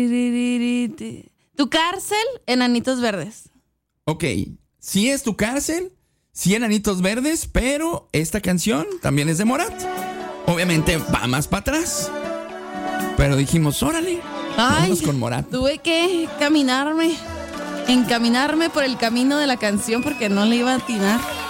Tu cárcel, Enanitos Verdes. Ok, sí es Tu cárcel, sí Enanitos Verdes, pero esta canción también es de Morat. Obviamente va más para atrás. Pero dijimos, órale, vamos con Morat. Tuve que encaminarme por el camino de la canción porque no le iba a atinar.